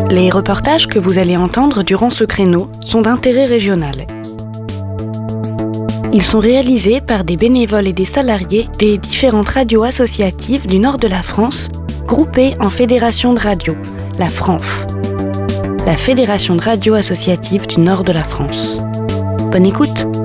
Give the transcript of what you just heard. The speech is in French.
Les reportages que vous allez entendre durant ce créneau sont d'intérêt régional. Ils sont réalisés par des bénévoles et des salariés des différentes radios associatives du nord de la France, groupées en fédération de radio, la FRANF, la Fédération de radio associative du nord de la France. Bonne écoute!